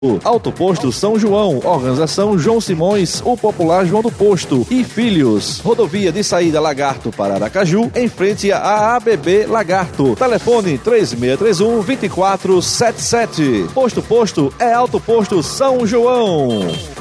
Alto Posto São João, Organização João Simões, o popular João do Posto e Filhos. Rodovia de saída Lagarto para Aracaju, em frente à ABB Lagarto. Telefone 3631-2477. Posto é Alto Posto São João.